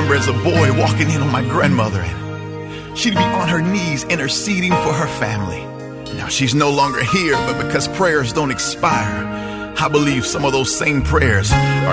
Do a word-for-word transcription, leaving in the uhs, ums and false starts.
remember as a boy walking in on my grandmother, and she'd be on her knees interceding for her family. Now she's no longer here, but because prayers don't expire, I believe some of those same prayers are